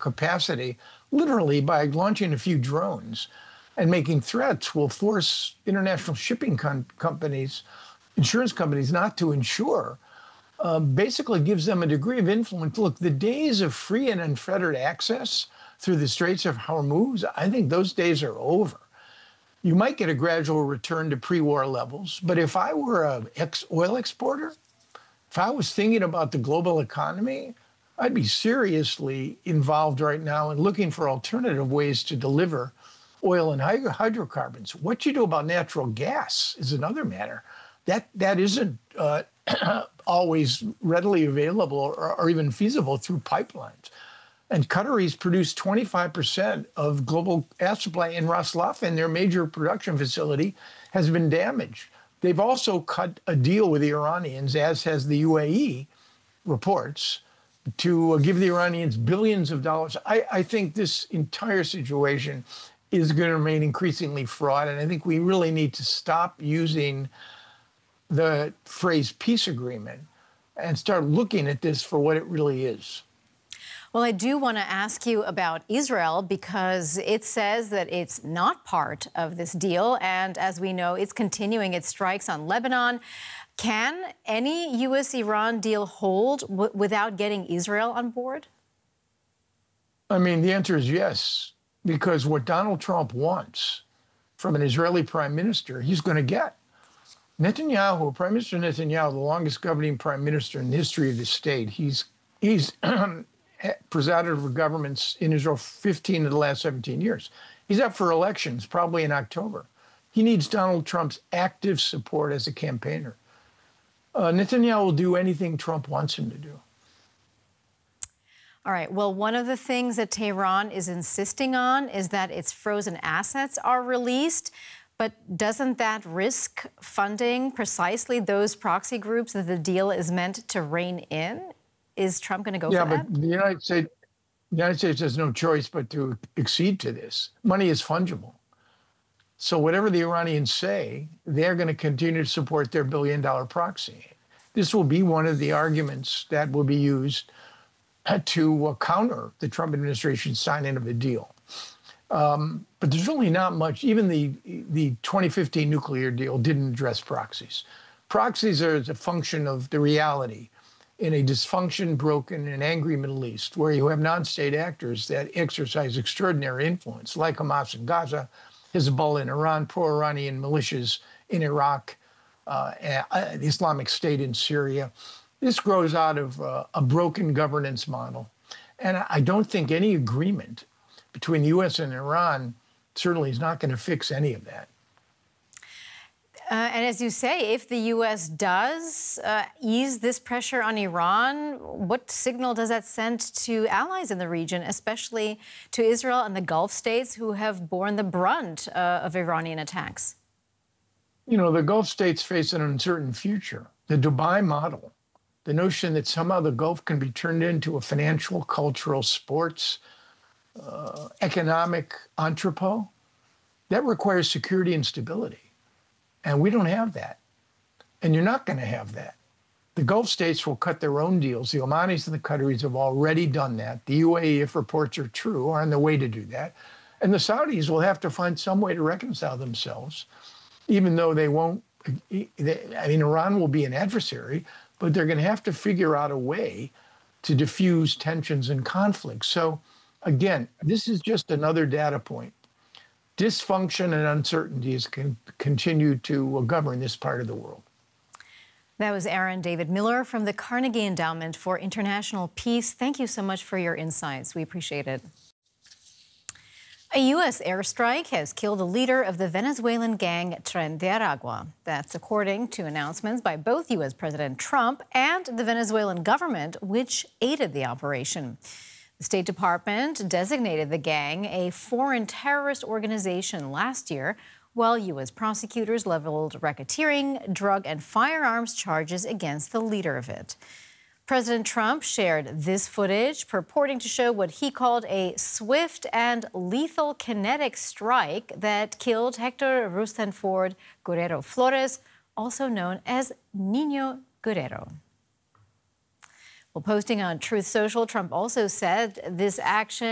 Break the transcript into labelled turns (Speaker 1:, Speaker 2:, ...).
Speaker 1: capacity, literally by launching a few drones and making threats, will force international shipping companies, insurance companies, not to insure. Basically gives them a degree of influence. Look, the days of free and unfettered access through the Straits of Hormuz, I think those days are over. You might get a gradual return to pre-war levels, but if I were an oil exporter, if I was thinking about the global economy, I'd be seriously involved right now in looking for alternative ways to deliver oil and hydrocarbons. What you do about natural gas is another matter. That isn't always readily available or even feasible through pipelines. And Qataris produce 25% of global gas supply, and Ras Laffan, their major production facility, has been damaged. They've also cut a deal with the Iranians, as has the UAE, reports, to give the Iranians billions of dollars. I think this entire situation is going to remain increasingly fraught, and I think we really need to stop using the phrase peace agreement and start looking at this for what it really is.
Speaker 2: Well, I do want to ask you about Israel because it says that it's not part of this deal. And as we know, it's continuing its strikes on Lebanon. Can any U.S.-Iran deal hold without getting Israel on board?
Speaker 1: I mean, the answer is yes, because what Donald Trump wants from an Israeli prime minister, he's going to get. Netanyahu, Prime Minister Netanyahu, the longest governing prime minister in the history of the state, he's presided over governments in Israel 15 of the last 17 years. He's up for elections, probably in October. He needs Donald Trump's active support as a campaigner. Netanyahu will do anything Trump wants him to do.
Speaker 2: All right. Well, one of the things that Tehran is insisting on is that its frozen assets are released. But doesn't that risk funding precisely those proxy groups that the deal is meant to rein in? Is Trump going to go for that?
Speaker 1: Yeah, but the United States has no choice but to accede to this. Money is fungible. So whatever the Iranians say, they're going to continue to support their billion-dollar proxy. This will be one of the arguments that will be used to counter the Trump administration's signing of the deal. But there's really not much. Even the 2015 nuclear deal didn't address proxies. Proxies are a function of the reality in a dysfunction, broken, and angry Middle East, where you have non-state actors that exercise extraordinary influence, like Hamas in Gaza, Hezbollah in Iran, pro-Iranian militias in Iraq, the Islamic State in Syria. This grows out of a broken governance model. And I don't think any agreement between the U.S. and Iran certainly is not going to fix any of that.
Speaker 2: And as you say, if the U.S. does ease this pressure on Iran, what signal does that send to allies in the region, especially to Israel and the Gulf states who have borne the brunt of Iranian attacks?
Speaker 1: You know, the Gulf states face an uncertain future. The Dubai model, the notion that somehow the Gulf can be turned into a financial, cultural, sports, economic entrepot, that requires security and stability. And we don't have that. And you're not going to have that. The Gulf states will cut their own deals. The Omanis and the Qataris have already done that. The UAE, if reports are true, are on the way to do that. And the Saudis will have to find some way to reconcile themselves, even though they won't. I mean, Iran will be an adversary, but they're going to have to figure out a way to diffuse tensions and conflicts. So, again, this is just another data point. Dysfunction and uncertainties can continue to govern this part of the world.
Speaker 2: That was Aaron David Miller from the Carnegie Endowment for International Peace. Thank you so much for your insights. We appreciate it. A U.S. airstrike has killed the leader of the Venezuelan gang Tren de Aragua. That's according to announcements by both U.S. President Trump and the Venezuelan government, which aided the operation. The State Department designated the gang a foreign terrorist organization last year, while U.S. prosecutors leveled racketeering, drug, and firearms charges against the leader of it. President Trump shared this footage purporting to show what he called a swift and lethal kinetic strike that killed Hector Rustenford Guerrero Flores, also known as Niño Guerrero. Well, posting on Truth Social, Trump also said this action